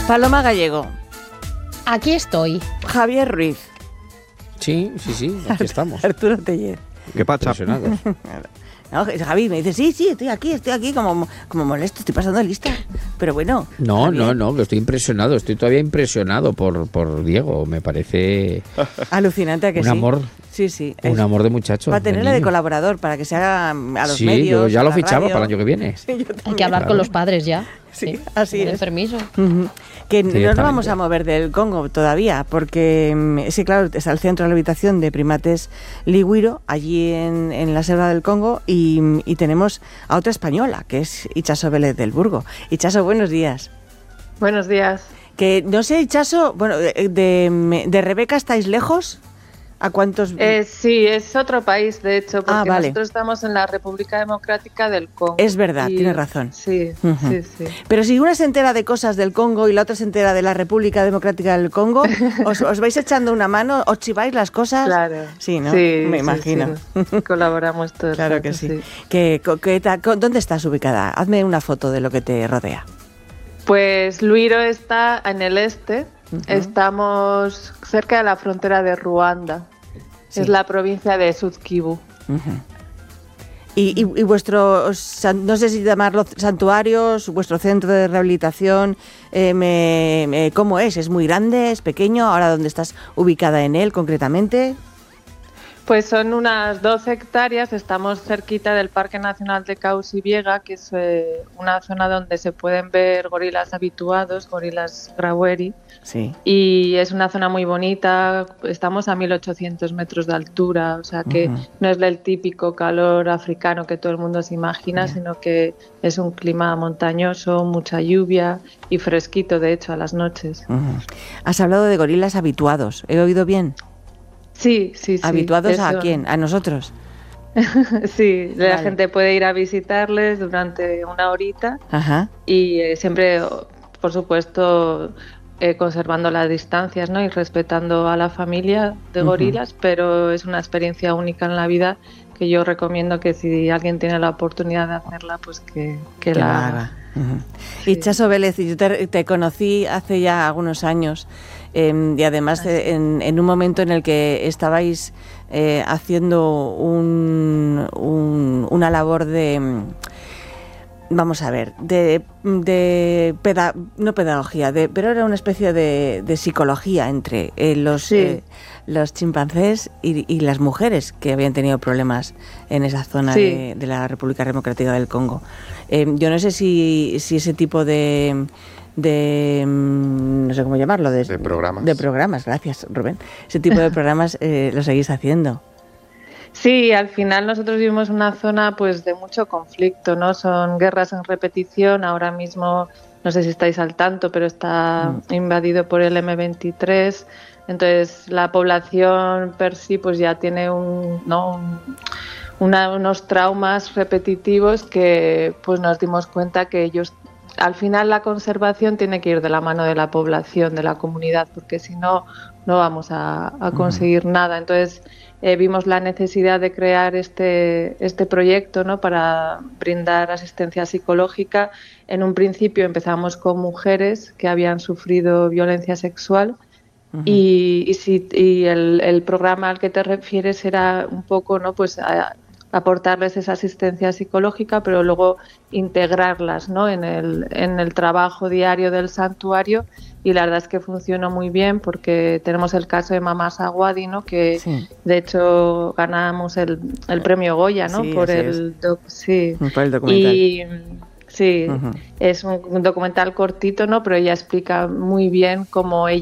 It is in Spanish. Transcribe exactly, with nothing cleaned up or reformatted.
Paloma Gallego. Aquí estoy. Javier Ruiz. Sí, sí, sí, aquí estamos. Arturo Teller. ¿Qué pasa? Impresionados. No, Javi me dice, sí, sí, estoy aquí, estoy aquí, como, como molesto, estoy pasando lista. Pero bueno. No, Javier. no, no, que estoy impresionado, estoy todavía impresionado por, por Diego, me parece Alucinante a que un sí. amor, Sí, sí. un es- amor de muchacho. Va a tenerla de niño. colaborador para que se haga a los Sí, medios. yo ya a lo la fichaba radio. para el año que viene. Sí, yo Hay también. que hablar Claro. con los padres ya. Sí, así Den es. permiso. Ujú. Que no nos Directamente. vamos a mover del Congo todavía, porque mm, sí, claro, está el centro de rehabilitación de primates Ligüiro, allí en, en la selva del Congo, y, y tenemos a otra española, que es Itxaso Vélez del Burgo. Itxaso, buenos días. Buenos días. Que no sé, Itxaso, bueno, de, de, de Rebeca estáis lejos. ¿A cuántos? Eh, sí, es otro país, de hecho, porque Ah, vale. nosotros estamos en la República Democrática del Congo. Es verdad, Y- tienes razón. Sí, Ujú. sí, sí. Pero si una se entera de cosas del Congo y la otra se entera de la República Democrática del Congo, ¿os, os vais echando una mano? ¿Os chiváis las cosas? Claro. Sí, ¿no? Sí, Me sí, imagino. sí. Colaboramos todos. Claro que sí. Que, co- que ta- co- ¿Dónde estás ubicada? Hazme una foto de lo que te rodea. Pues Luiro está en el este. Ujú. Estamos cerca de la frontera de Ruanda. Sí. Es la provincia de Sud-Kivu. Ujú. Y, y, y vuestros, san- no sé si llamarlo santuarios, vuestro centro de rehabilitación, eh, me- me- ¿cómo es? ¿Es muy grande? ¿Es pequeño? ¿Ahora dónde estás ubicada en él concretamente? Pues son unas doce hectáreas, estamos cerquita del Parque Nacional de Cauci-Biega, que es eh, una zona donde se pueden ver gorilas habituados, gorilas graueri, Sí. y es una zona muy bonita, estamos a mil ochocientos metros de altura, o sea que Ujú. no es el típico calor africano que todo el mundo se imagina, Ya. sino que es un clima montañoso, mucha lluvia y fresquito, de hecho, a las noches. Ujú. Has hablado de gorilas habituados. ¿He oído bien? Sí, sí, sí. ¿Habituados a eso. quién? ¿A nosotros? Sí, la Vale. gente puede ir a visitarles durante una horita Ajá. y eh, siempre, por supuesto, eh, conservando las distancias, ¿no? Y respetando a la familia de Ujú. gorilas, pero es una experiencia única en la vida que yo recomiendo que si alguien tiene la oportunidad de hacerla, pues que, que Que la lo haga. haga. Ujú. Sí. Itxaso Vélez, yo te, te conocí hace ya algunos años eh, y además Ah, sí. eh, en, en un momento en el que estabais eh, haciendo un, un- una labor de, mm, vamos a ver, de, de peda- no pedagogía, de, pero era una especie de, de psicología entre eh, los, Sí. eh, los chimpancés y, y las mujeres que habían tenido problemas en esa zona Sí. de, de la República Democrática del Congo. Eh, yo no sé si, si ese tipo de, de mm, no sé cómo llamarlo, de, De programas. de programas, gracias Rubén, ese tipo de programas eh, lo seguís haciendo. Sí, al final nosotros vivimos una zona pues de mucho conflicto, ¿no? Son guerras en repetición. Ahora mismo, no sé si estáis al tanto, pero está Mm. invadido por el eme veintitrés. Entonces la población per sí pues ya tiene un, ¿no? un- una- unos traumas repetitivos que pues nos dimos cuenta que ellos, al final la conservación tiene que ir de la mano de la población, de la comunidad, porque si no, no vamos a, a conseguir nada. Entonces eh, vimos la necesidad de crear este, este proyecto, ¿no? Para brindar asistencia psicológica. En un principio empezamos con mujeres que habían sufrido violencia sexual. Ujú. Y, y, si, y el, el programa al que te refieres era un poco, ¿no? Pues a- aportarles esa asistencia psicológica, pero luego integrarlas, ¿no? en, el, en el trabajo diario del santuario. Y la verdad es que funcionó muy bien porque tenemos el caso de Mamá Saguadi, ¿no? Que Sí. de hecho ganamos el, el premio Goya, ¿no? Sí, por así el doc- sí. Por el documental. Y sí, Ujú. es un, un documental cortito, ¿no? Pero ella explica muy bien cómo ella